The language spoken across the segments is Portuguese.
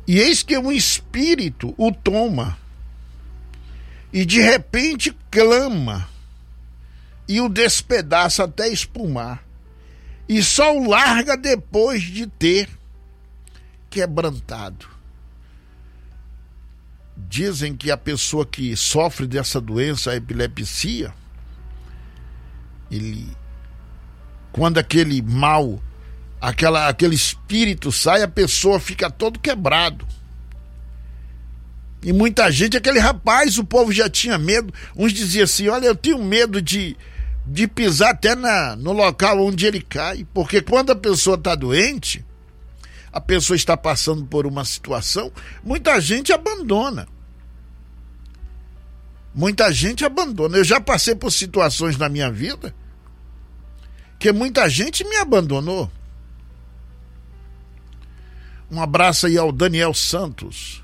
E eis que um espírito o toma, e de repente clama, e o despedaça até espumar, e só o larga depois de ter quebrantado. Dizem que a pessoa que sofre dessa doença, a epilepsia, quando aquele mal, aquele espírito sai, a pessoa fica todo quebrado. E muita gente, aquele rapaz, o povo já tinha medo. Uns diziam assim: olha, eu tenho medo de pisar até no local onde ele cai, porque quando a pessoa está doente, a pessoa está passando por uma situação, muita gente abandona. Muita gente abandona. Eu já passei por situações na minha vida que muita gente me abandonou. Um abraço aí ao Daniel Santos,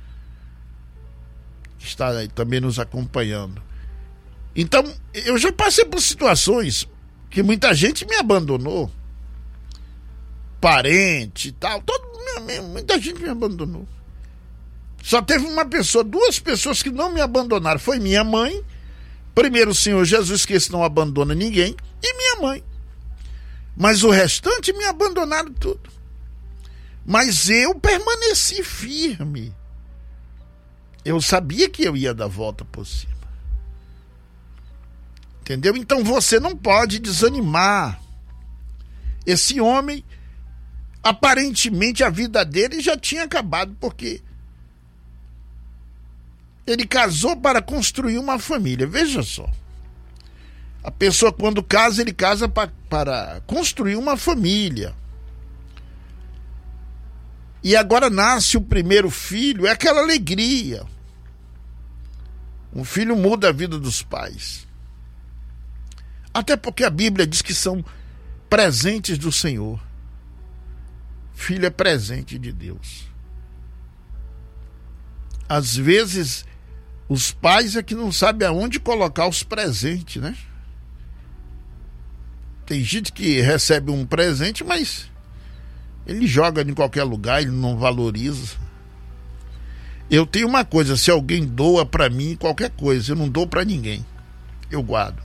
que está aí também nos acompanhando. Então, eu já passei por situações que muita gente me abandonou. Parente e tal, muita gente me abandonou. Só teve duas pessoas que não me abandonaram. Foi minha mãe, primeiro o Senhor Jesus, que esse não abandona ninguém, e minha mãe. Mas o restante me abandonaram tudo. Mas eu permaneci firme. Eu sabia que eu ia dar a volta por cima. Entendeu? Então você não pode desanimar. Esse homem, aparentemente a vida dele já tinha acabado, porque ele casou para construir uma família. Veja só. A pessoa, quando casa, ele casa para construir uma família. E agora nasce o primeiro filho, é aquela alegria. Um filho muda a vida dos pais. Até porque a Bíblia diz que são presentes do Senhor. Filho é presente de Deus. Às vezes, os pais é que não sabem aonde colocar os presentes, né? Tem gente que recebe um presente, mas ele joga em qualquer lugar, ele não valoriza. Eu tenho uma coisa: se alguém doa para mim qualquer coisa, eu não dou para ninguém. Eu guardo.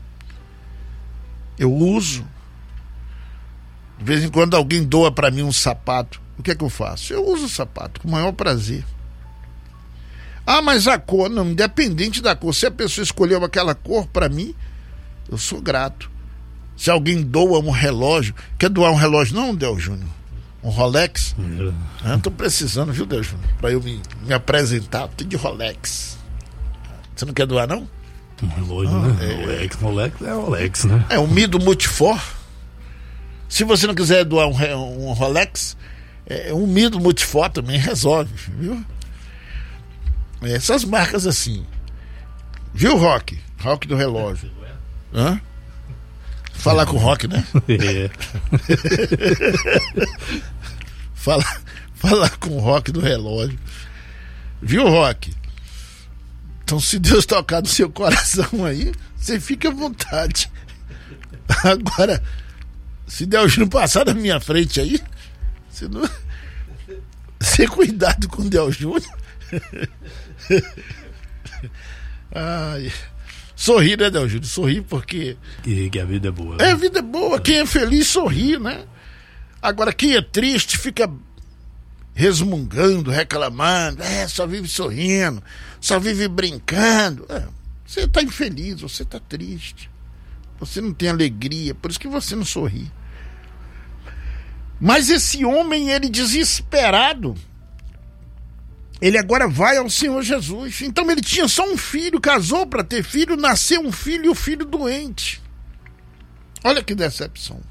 Eu uso. De vez em quando alguém doa para mim um sapato, o que é que eu faço? Eu uso o sapato com o maior prazer. Ah, mas a cor, não, independente da cor, se a pessoa escolheu aquela cor para mim, eu sou grato. Se alguém doa um relógio, quer doar um relógio? Não, Del Júnior, um Rolex? Eu tô precisando, viu, Del Júnior, para eu me apresentar, tudo de Rolex. Você não quer doar, não? Um relógio, né? Rolex é Rolex, né? É um Mido Multifor. Se você não quiser doar um Rolex, um Mido Multifor também resolve, viu? Essas marcas assim. Viu, Rock? Rock do relógio. Hã? Falar com o Rock, né? É. Falar com o Rock do relógio. Viu, Rock? Então, se Deus tocar no seu coração aí, você fica à vontade. Agora, se Deus não passar na minha frente aí, você cuidado com o Del Júnior. Ai. Sorri, né, Del Júnior? Sorri porque que a vida é boa. A vida é boa. Quem é feliz sorri, né? Agora, quem é triste fica resmungando, reclamando, só vive sorrindo, só vive brincando. Você está infeliz, você está triste, você não tem alegria, por isso que você não sorri. Mas esse homem, ele desesperado, ele agora vai ao Senhor Jesus. Então ele tinha só um filho, casou para ter filho, nasceu um filho e o filho doente. Olha que decepção.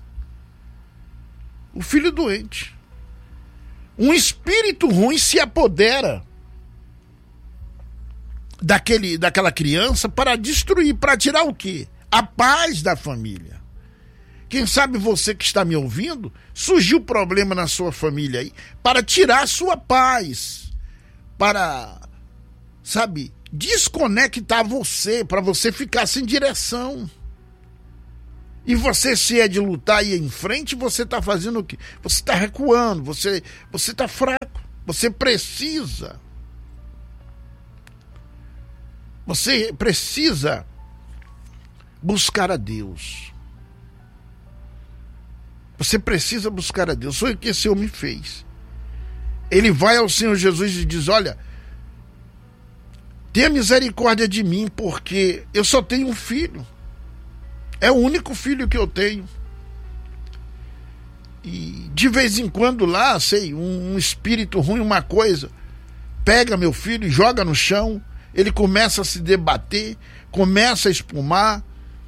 O filho doente. Um espírito ruim se apodera daquela criança para destruir, para tirar o quê? A paz da família. Quem sabe você que está me ouvindo, surgiu problema na sua família aí, para tirar a sua paz, para, sabe, desconectar você, para você ficar sem direção. E você, se é de lutar e ir em frente, você está fazendo o quê? Você está recuando, você está fraco, Você precisa buscar a Deus. Você precisa buscar a Deus. Foi o que esse homem fez. Ele vai ao Senhor Jesus e diz: olha, tenha misericórdia de mim, porque eu só tenho um filho. É o único filho que eu tenho. E de vez em quando lá, um espírito ruim, uma coisa, pega meu filho e joga no chão. Ele começa a se debater, começa a espumar.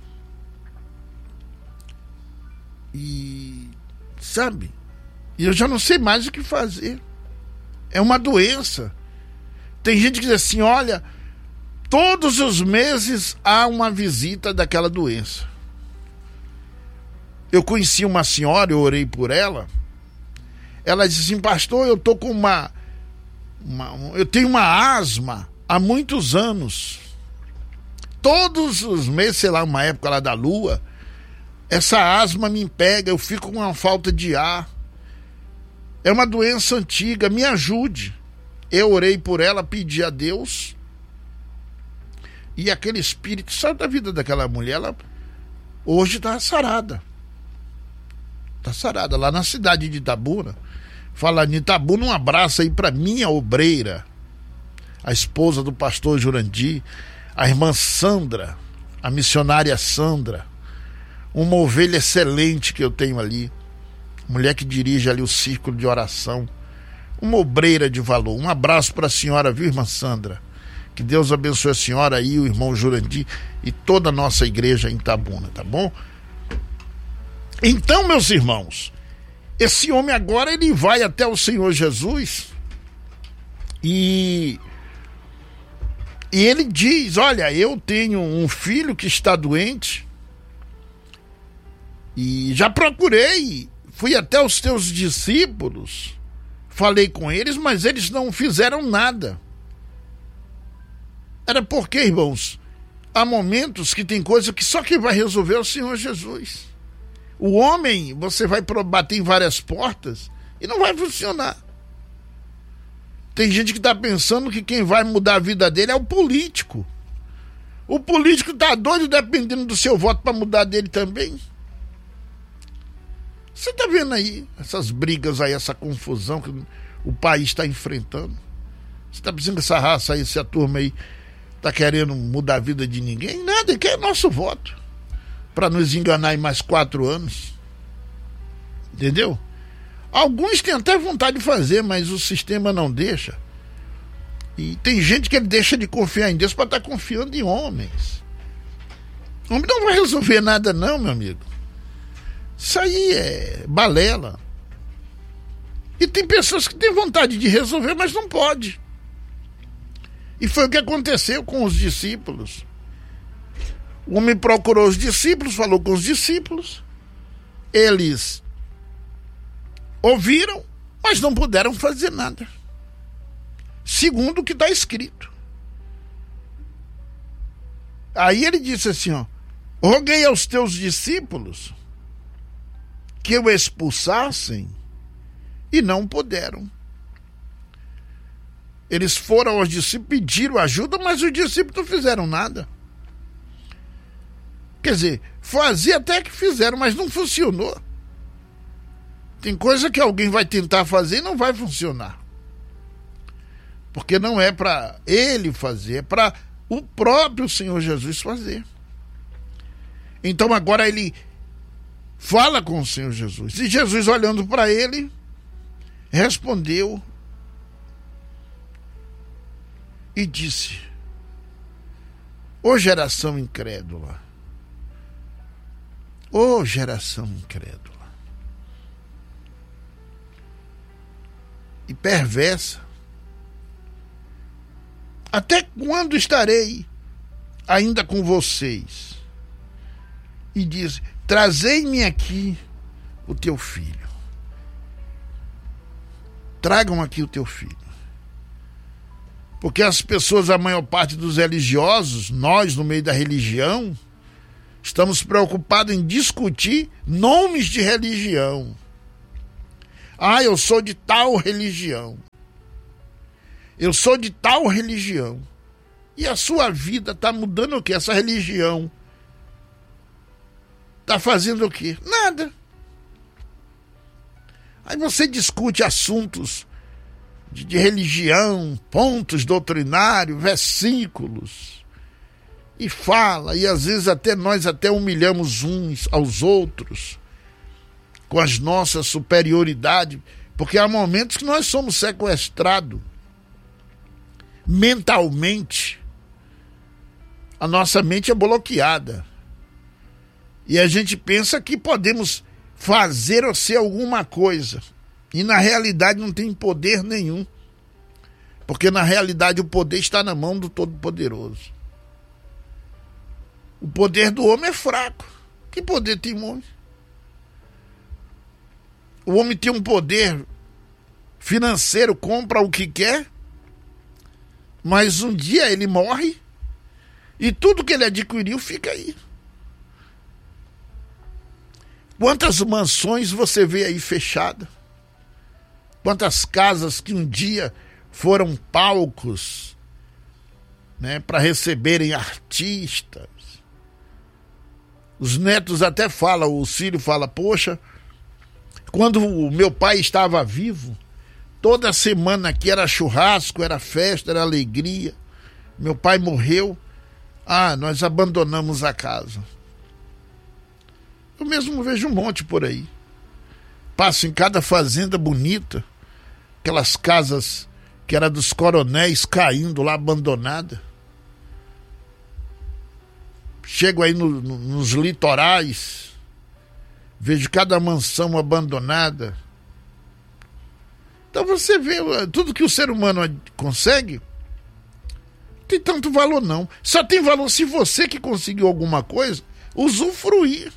E, sabe, eu já não sei mais o que fazer. É uma doença. Tem gente que diz assim: olha, todos os meses há uma visita daquela doença. Eu conheci uma senhora, eu orei por ela. Ela disse assim: pastor, eu tô com eu tenho uma asma há muitos anos. Todos os meses, sei lá, uma época lá da lua, essa asma me pega, eu fico com uma falta de ar. É uma doença antiga, me ajude. Eu orei por ela, pedi a Deus. E aquele espírito saiu da vida daquela mulher. Ela hoje está sarada. Está sarada lá na cidade de Itabuna. Falando em Itabuna, um abraço aí para minha obreira, a esposa do pastor Jurandir, a irmã Sandra, a missionária Sandra, uma ovelha excelente que eu tenho ali, mulher que dirige ali o círculo de oração, uma obreira de valor. Um abraço para a senhora, viu, irmã Sandra? Que Deus abençoe a senhora e o irmão Jurandir e toda a nossa igreja em Itabuna, tá bom? Então, meus irmãos, esse homem agora ele vai até o Senhor Jesus e ele diz: olha, eu tenho um filho que está doente e já procurei, fui até os teus discípulos, falei com eles, mas eles não fizeram nada. Era porque, irmãos, há momentos que tem coisa que só quem vai resolver é o Senhor Jesus. O homem, você vai bater em várias portas e não vai funcionar. Tem gente que está pensando que quem vai mudar a vida dele é o político. O político está doido dependendo do seu voto para mudar dele também. Você está vendo aí essas brigas aí, essa confusão que o país está enfrentando? Você está pensando que essa raça aí, essa turma aí está querendo mudar a vida de ninguém? Nada, ele quer nosso voto para nos enganar em mais 4 anos. Entendeu? Alguns têm até vontade de fazer, mas o sistema não deixa. E tem gente que ele deixa de confiar em Deus para estar confiando em homens. O homem não vai resolver nada não, meu amigo. Isso aí é balela. E tem pessoas que têm vontade de resolver, mas não pode. E foi o que aconteceu com os discípulos. O homem procurou os discípulos, falou com os discípulos. Eles ouviram, mas não puderam fazer nada. Segundo o que está escrito. Aí ele disse assim, ó: roguei aos teus discípulos que o expulsassem e não puderam. Eles foram aos discípulos, pediram ajuda, mas os discípulos não fizeram nada. Quer dizer, fazer até que fizeram, mas não funcionou. Tem coisa que alguém vai tentar fazer e não vai funcionar. Porque não é para ele fazer, é para o próprio Senhor Jesus fazer. Então agora ele fala com o Senhor Jesus. E Jesus, olhando para ele, respondeu e disse: ô geração incrédula, ô geração incrédula e perversa, até quando estarei ainda com vocês? E diz: trazei-me aqui o teu filho. Tragam aqui o teu filho. Porque as pessoas, a maior parte dos religiosos, nós no meio da religião, estamos preocupados em discutir nomes de religião. Ah, eu sou de tal religião. Eu sou de tal religião. E a sua vida está mudando o quê? Essa religião está fazendo o quê? Nada. Aí você discute assuntos de religião, pontos doutrinários, versículos, e fala, e às vezes até nós humilhamos uns aos outros com as nossas superioridades, porque há momentos que nós somos sequestrados mentalmente. A nossa mente é bloqueada e a gente pensa que podemos fazer ou ser alguma coisa, e na realidade não tem poder nenhum, porque na realidade o poder está na mão do Todo-Poderoso. O poder do homem é fraco. Que poder tem o homem? O homem tem um poder financeiro, compra o que quer, mas um dia ele morre e tudo que ele adquiriu fica aí. Quantas mansões você vê aí fechadas? Quantas casas que um dia foram palcos, né, para receberem artistas? Os netos até falam, o filho fala, poxa, quando o meu pai estava vivo, toda semana aqui era churrasco, era festa, era alegria. Meu pai morreu, nós abandonamos a casa. Eu mesmo vejo um monte por aí. Passo em cada fazenda bonita, aquelas casas que eram dos coronéis caindo lá, abandonada. Chego aí nos litorais, vejo cada mansão abandonada. Então você vê, tudo que o ser humano consegue, não tem tanto valor não. Só tem valor se você que conseguiu alguma coisa, usufruir.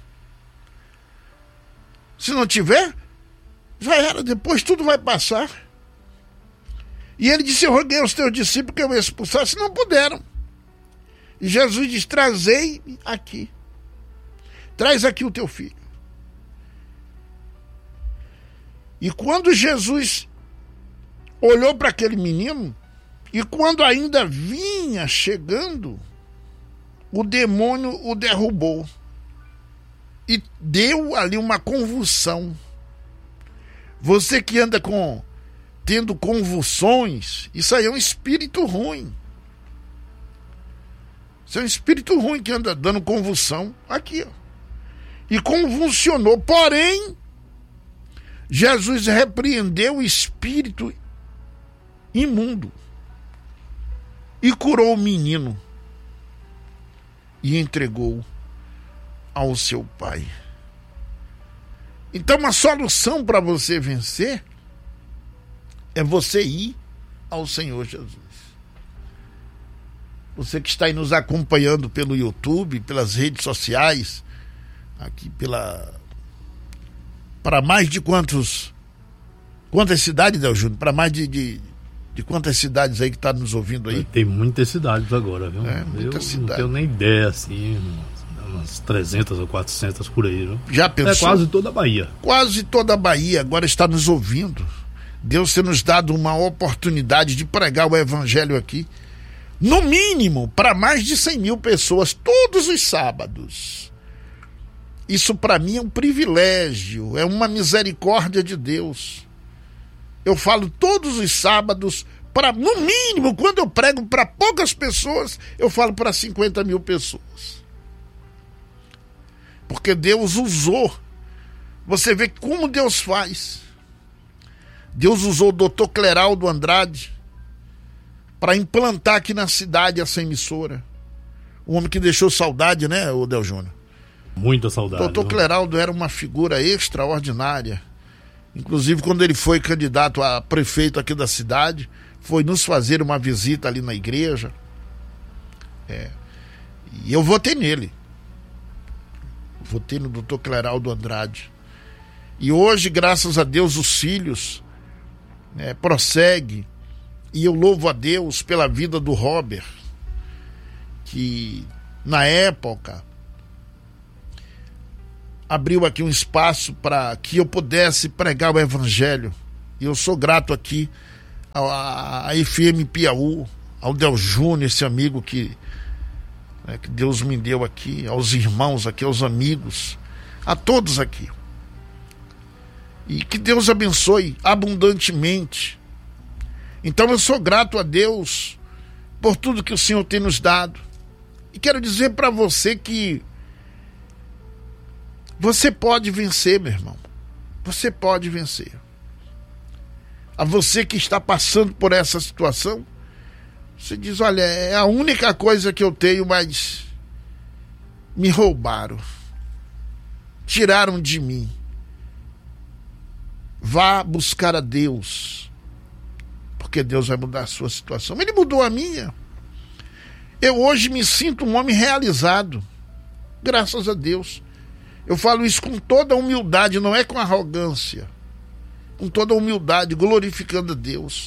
Se não tiver, já era, depois tudo vai passar. E ele disse, eu roguei aos teus discípulos que eu me expulsasse, não puderam. E Jesus diz, trazei aqui. Traz aqui o teu filho. E quando Jesus olhou para aquele menino, e quando ainda vinha chegando, o demônio o derrubou. E deu ali uma convulsão. Você que anda tendo convulsões, isso aí é um espírito ruim. Isso é um espírito ruim que anda dando convulsão. Aqui, ó. E convulsionou. Porém, Jesus repreendeu o espírito imundo e curou o menino e entregou ao seu pai. Então, uma solução para você vencer é você ir ao Senhor Jesus. Você que está aí nos acompanhando pelo YouTube, pelas redes sociais, aqui para mais de quantas cidades, Del Júnior? Para mais de quantas cidades aí que está nos ouvindo aí? Tem muitas cidades agora, viu? Muitas cidades. Não tenho nem ideia, assim, umas 300 ou 400 por aí, viu? Já pensou? É quase toda a Bahia. Quase toda a Bahia agora está nos ouvindo. Deus tem nos dado uma oportunidade de pregar o evangelho aqui, no mínimo, para mais de 100 mil pessoas, todos os sábados. Isso para mim é um privilégio, é uma misericórdia de Deus. Eu falo todos os sábados, no mínimo, quando eu prego para poucas pessoas, eu falo para 50 mil pessoas. Porque Deus usou. Você vê como Deus faz. Deus usou o Dr. Cleraldo Andrade para implantar aqui na cidade essa emissora. Um homem que deixou saudade, né, o Del Júnior? Muita saudade. Dr. Cleraldo era uma figura extraordinária. Inclusive, quando ele foi candidato a prefeito aqui da cidade, foi nos fazer uma visita ali na igreja. E eu votei nele. Votei no Dr. Cleraldo Andrade. E hoje, graças a Deus, os filhos prosseguem. E eu louvo a Deus pela vida do Robert, que na época abriu aqui um espaço para que eu pudesse pregar o evangelho. E eu sou grato aqui a FM Piauí, ao Del Júnior, esse amigo que Deus me deu aqui, aos irmãos aqui, aos amigos, a todos aqui. E que Deus abençoe abundantemente. Então eu sou grato a Deus por tudo que o Senhor tem nos dado. E quero dizer para você que você pode vencer, meu irmão. Você pode vencer. A você que está passando por essa situação, você diz, olha, é a única coisa que eu tenho, mas me roubaram. Tiraram de mim. Vá buscar a Deus, porque Deus vai mudar a sua situação. Ele mudou a minha. Eu hoje me sinto um homem realizado, graças a Deus. Eu falo isso com toda humildade, não é com arrogância. Com toda humildade, glorificando a Deus.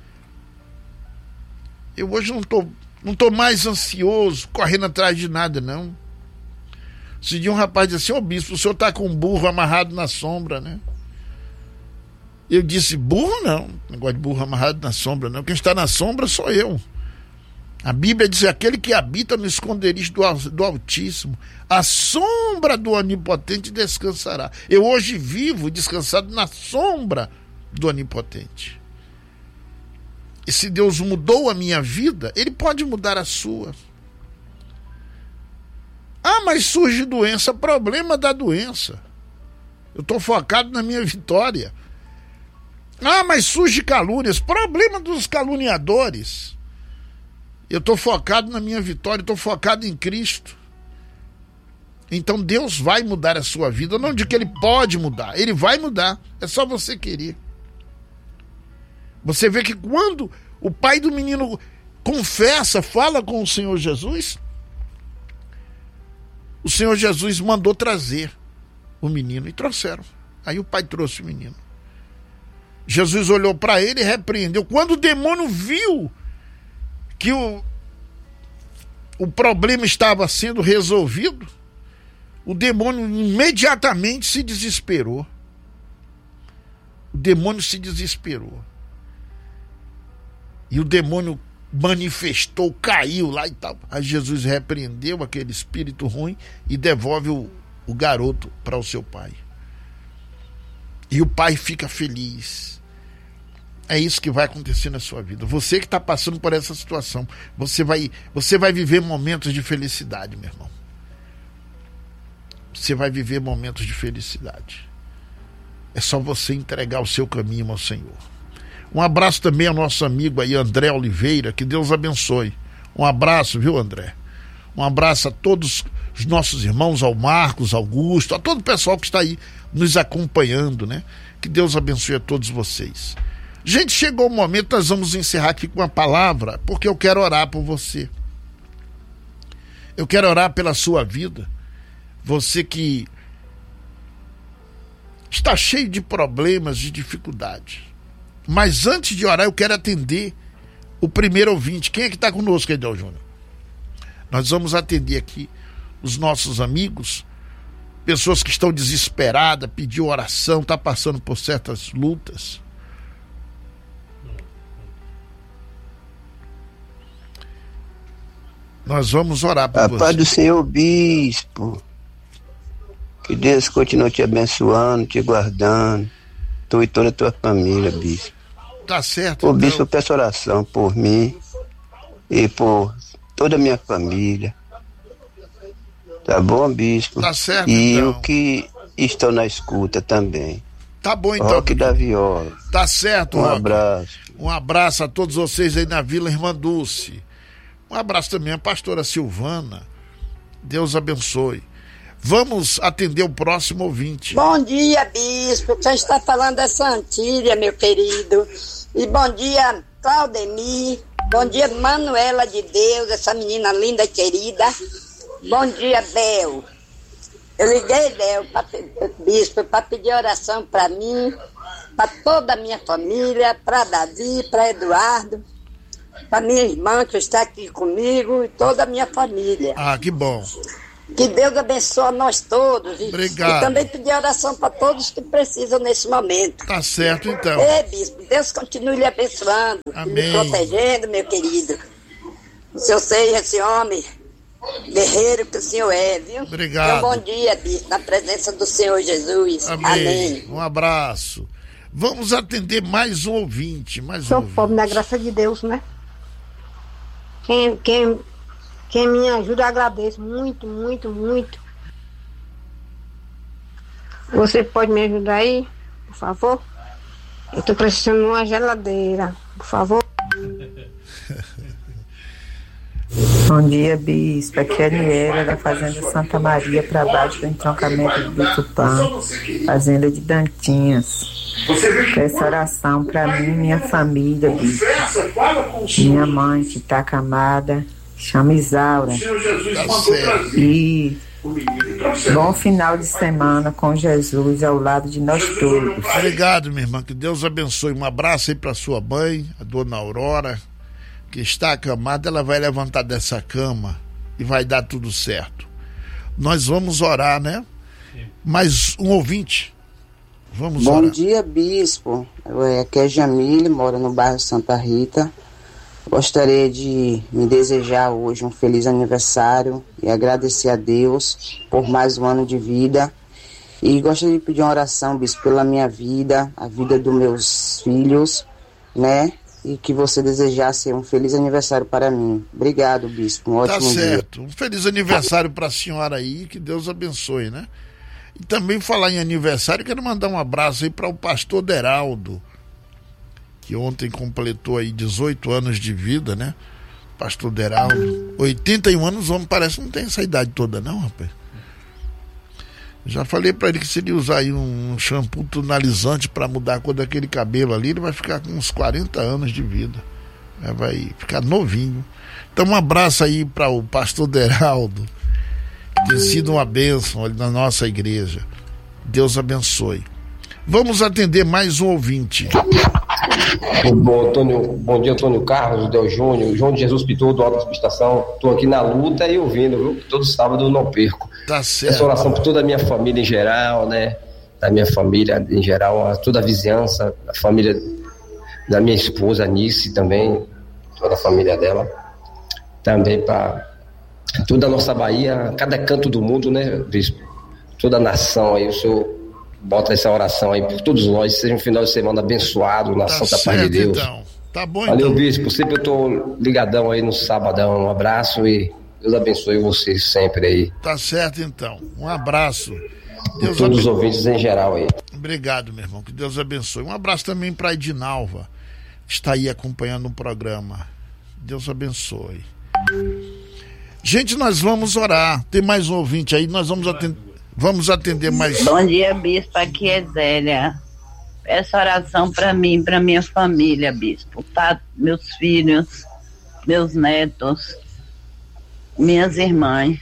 Eu hoje não tô mais ansioso, correndo atrás de nada, não. Se dia um rapaz disse assim, bispo, o senhor está com um burro amarrado na sombra, né? Eu disse, burro não, negócio de burro amarrado na sombra não, quem está na sombra sou eu. A Bíblia diz, aquele que habita no esconderijo do Altíssimo, a sombra do Onipotente descansará. Eu hoje vivo descansado na sombra do Onipotente. E se Deus mudou a minha vida, Ele pode mudar a sua. Ah, mas surge doença, problema da doença. Eu estou focado na minha vitória. Ah, mas surge calúnias, problema dos caluniadores. Eu estou focado na minha vitória, estou focado em Cristo. Então Deus vai mudar a sua vida. Eu não digo que Ele pode mudar, Ele vai mudar. É só você querer. Você vê que quando o pai do menino confessa, fala com o Senhor Jesus, o Senhor Jesus mandou trazer o menino e trouxeram. Aí o pai trouxe o menino. Jesus olhou para ele e repreendeu. Quando o demônio viu que o problema estava sendo resolvido, o demônio imediatamente se desesperou. O demônio se desesperou. E o demônio manifestou, caiu lá e tal. Aí Jesus repreendeu aquele espírito ruim e devolve o garoto para o seu pai. E o pai fica feliz. É isso que vai acontecer na sua vida. Você que está passando por essa situação, você vai viver momentos de felicidade, meu irmão. Você vai viver momentos de felicidade. É só você entregar o seu caminho ao Senhor. Um abraço também ao nosso amigo aí, André Oliveira, que Deus abençoe. Um abraço, viu, André? Um abraço a todos os nossos irmãos, ao Marcos, Augusto, a todo o pessoal que está aí nos acompanhando, né? Que Deus abençoe a todos vocês. Gente, chegou o momento, nós vamos encerrar aqui com uma palavra, porque eu quero orar por você. Eu quero orar pela sua vida. Você que está cheio de problemas, de dificuldades. Mas antes de orar, eu quero atender o primeiro ouvinte. Quem é que está conosco, Edel Júnior? Nós vamos atender aqui os nossos amigos, pessoas que estão desesperadas, pediu oração, está passando por certas lutas. Nós vamos orar por você. A paz do Senhor, bispo. Que Deus continue te abençoando, te guardando. Tu e toda a tua família, bispo. Tá certo. O bispo, eu peço oração por mim e por toda a minha família. Tá bom, bispo? Tá certo, e então. o que estão na escuta também. Tá bom, então. Roque da Viola. Tá certo, Um Roque. abraço. Um abraço a todos vocês aí na Vila Irmã Dulce. Um abraço também à pastora Silvana. Deus abençoe. Vamos atender o próximo ouvinte. Bom dia, bispo. Quem está falando é Santília, meu querido. E bom dia, Claudemir. Bom dia, Manuela de Deus, essa menina linda e querida. Bom dia, Bel. Eu liguei, Bel, bispo, para pedir oração para mim, para toda a minha família, para Davi, para Eduardo, para minha irmã que está aqui comigo e toda a minha família. Ah, que bom. Que Deus abençoe a nós todos. Obrigado. E também pedir oração para todos que precisam nesse momento. Tá certo, então. Bispo, Deus continue lhe abençoando, Amém. lhe protegendo, meu querido. O senhor seja esse homem guerreiro que o senhor é, viu? Obrigado. Então, bom dia, bispo, na presença do Senhor Jesus. Amém. Amém. Um abraço. Vamos atender mais um ouvinte. Sou pobre, na graça de Deus, né? Quem me ajuda, eu agradeço muito, muito, muito. Você pode me ajudar aí, por favor? Eu tô precisando de uma geladeira, por favor. Bom dia, bispo. Aqui é a Niela, da Fazenda Santa Maria, para baixo do entroncamento do Tupã, Fazenda de Dantinhas. Peço oração para mim e minha família, bispo. Minha mãe, que está acamada, chama Isaura. E bom final de semana com Jesus ao lado de nós todos. Obrigado, minha irmã. Que Deus abençoe. Um abraço aí para sua mãe, a dona Aurora, que está acamada. Ela vai levantar dessa cama e vai dar tudo certo. Nós vamos orar, né? Mais um ouvinte. Vamos orar. Bom dia, bispo. Aqui é Jamile, moro no bairro Santa Rita. Gostaria de me desejar hoje um feliz aniversário e agradecer a Deus por mais um ano de vida. E gostaria de pedir uma oração, bispo, pela minha vida, a vida dos meus filhos, né? E que você desejasse um feliz aniversário para mim. Obrigado, bispo. Um ótimo dia. Tá certo. Um feliz aniversário para a senhora aí, que Deus abençoe, né? E também falar em aniversário, quero mandar um abraço aí para o pastor Deraldo, que ontem completou aí 18 anos de vida, né? Pastor Deraldo, 81 anos, o homem parece que não tem essa idade toda não, rapaz. Já falei pra ele que se ele usar aí um shampoo tonalizante pra mudar a cor daquele cabelo ali, ele vai ficar com uns 40 anos de vida. Vai ficar novinho. Então um abraço aí para o pastor Deraldo, que tem sido uma bênção ali na nossa igreja. Deus abençoe. Vamos atender mais um ouvinte. Bom dia, Antônio Carlos, Del Júnior, João de Jesus Pitor, do Alto da Estação. Estou aqui na luta e ouvindo, viu? Todo sábado eu não perco. Tá certo. Essa oração por toda a minha família em geral, né? Da minha família em geral, toda a vizinhança, a família da minha esposa, Anice também, toda a família dela. Também para toda a nossa Bahia, cada canto do mundo, né, bispo? Toda a nação aí, o senhor bota essa oração aí por todos nós, seja um final de semana abençoado na Santa Paz de Deus. Então. Tá bom, valeu, então. bispo, sempre eu tô ligadão aí no sabadão. Um abraço e Deus abençoe vocês sempre aí. Tá certo, então. Um abraço. Deus todos os ouvintes em geral aí. Obrigado, meu irmão, que Deus abençoe. Um abraço também para a Edinalva, que está aí acompanhando o programa. Deus abençoe. Gente, nós vamos orar. Tem mais um ouvinte aí, nós vamos atender mais. Bom dia, bispo, aqui é Zélia. Peço oração para mim, para minha família, bispo, para meus filhos, meus netos, minhas irmãs,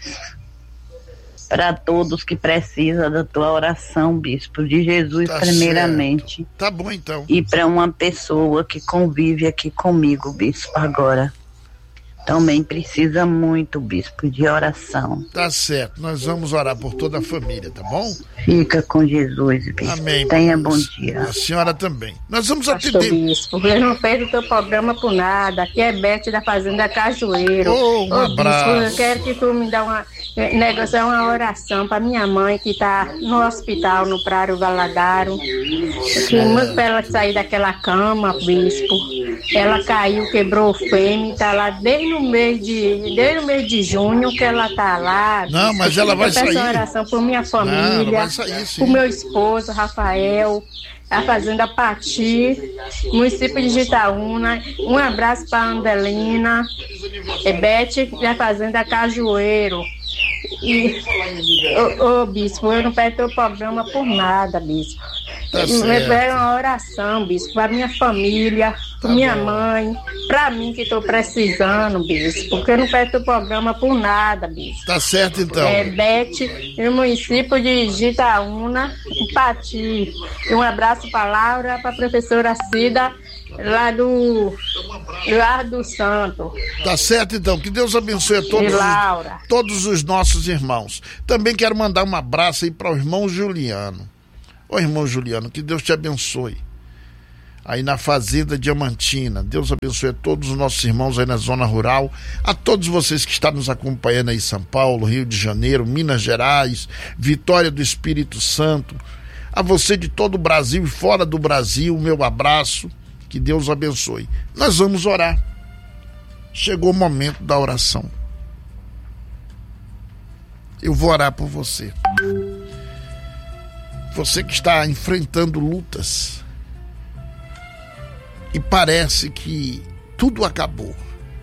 para todos que precisam da tua oração, bispo, de Jesus tá primeiramente. Certo. Tá bom, então. E para uma pessoa que convive aqui comigo, bispo, agora. Também precisa muito, bispo, de oração. Tá certo, nós vamos orar por toda a família, tá bom? Fica com Jesus, bispo. Amém. Tenha bom dia. A senhora também. Nós vamos Pastor atender. Bispo, eu não perco o teu programa por nada. Aqui é Bete da Fazenda Cajueiro. Um abraço. Bispo, eu quero que tu me dê negociar uma oração para minha mãe que está no hospital, no Prado Valadares. Muito para ela sair daquela cama, bispo. Ela caiu, quebrou o fêmur, está lá desde o mês de junho que ela está lá. Não, mas ela vai sair. Eu peço oração por minha família, não, ela vai sair, sim. por meu esposo, Rafael, a Fazenda Pati, município de Itaúna. Um abraço para Andelina, Bete da Fazenda Cajueiro. E, bispo, eu não perco o programa por nada, bispo. Tá Eu quero uma oração, bispo, para minha família, para minha mãe, para mim que estou precisando, bispo, porque eu não perco o programa por nada, bispo. Tá certo, então. Bete, no município de Itaúna, Pati. E um abraço para Laura, para a professora Cida, lá do Eduardo Santo. Tá certo, então. Que Deus abençoe a todos os nossos irmãos. Também quero mandar um abraço aí para o irmão Juliano. Ô, irmão Juliano, que Deus te abençoe. Aí na Fazenda Diamantina. Deus abençoe a todos os nossos irmãos aí na zona rural, a todos vocês que estão nos acompanhando aí em São Paulo, Rio de Janeiro, Minas Gerais, Vitória do Espírito Santo, a você de todo o Brasil e fora do Brasil, meu abraço, que Deus abençoe. Nós vamos orar. Chegou o momento da oração. Eu vou orar por você. Você que está enfrentando lutas e parece que tudo acabou.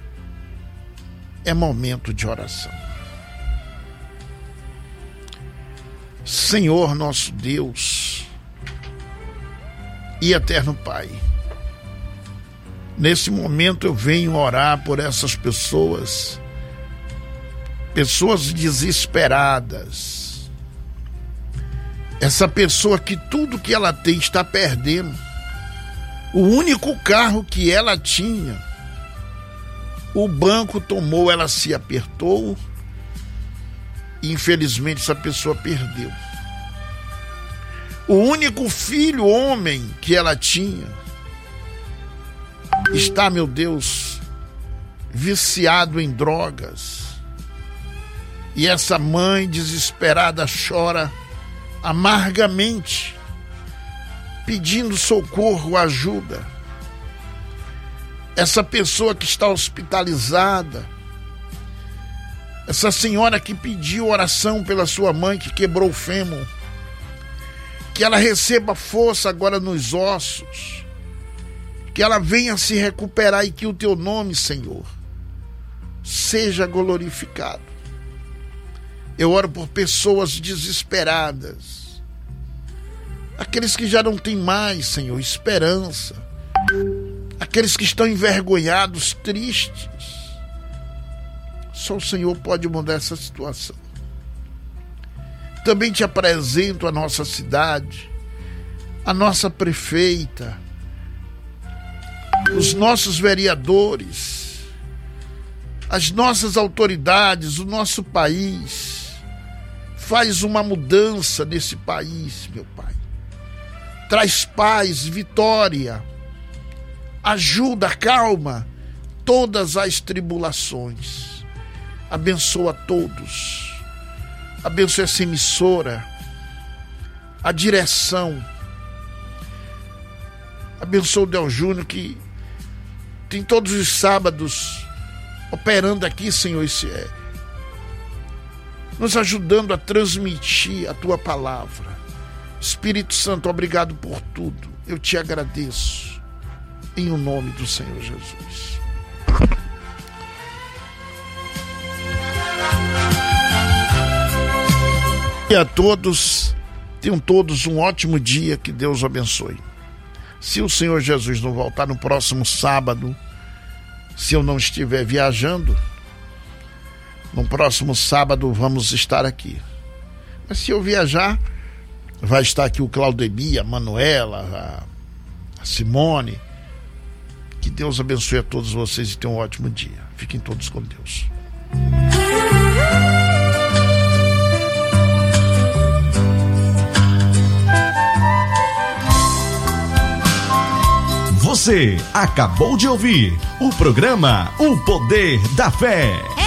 É momento de oração. Senhor nosso Deus e eterno Pai, nesse momento eu venho orar por essas pessoas desesperadas, essa pessoa que tudo que ela tem está perdendo. O único carro que ela tinha, o banco tomou, ela se apertou e infelizmente essa pessoa perdeu. O único filho homem que ela tinha está, meu Deus, viciado em drogas. E essa mãe desesperada chora amargamente, pedindo socorro, ajuda. Essa pessoa que está hospitalizada, essa senhora que pediu oração pela sua mãe que quebrou o fêmur, que ela receba força agora nos ossos, que ela venha se recuperar e que o teu nome, Senhor, seja glorificado. Eu oro por pessoas desesperadas, aqueles que já não têm mais, Senhor, esperança, aqueles que estão envergonhados, tristes. Só o Senhor pode mudar essa situação. Também te apresento a nossa cidade, a nossa prefeita, os nossos vereadores, as nossas autoridades, o nosso país. Faz uma mudança nesse país, meu Pai. Traz paz, vitória, ajuda, calma todas as tribulações. Abençoa todos. Abençoa essa emissora, a direção. Abençoa o Del Júnior, que tem todos os sábados operando aqui, Senhor, nos ajudando a transmitir a Tua palavra. Espírito Santo, obrigado por tudo. Eu te agradeço, em o nome do Senhor Jesus. E a todos, tenham todos um ótimo dia, que Deus abençoe. Se o Senhor Jesus não voltar no próximo sábado, se eu não estiver viajando, no próximo sábado vamos estar aqui. Mas se eu viajar, vai estar aqui o Claudemir, a Manuela, a Simone. Que Deus abençoe a todos vocês e tenham um ótimo dia. Fiquem todos com Deus. Você acabou de ouvir o programa O Poder da Fé.